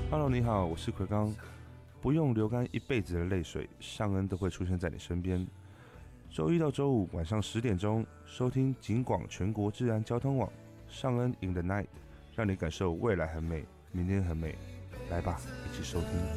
Hello，你好，我是奎刚。不用流干一辈子的泪水，尚恩都会出现在你身边。周一到周五晚上10点钟，收听警广全国治安交通网，尚恩 in the night， 让你感受未来很美，明天很美。来吧，一起收听。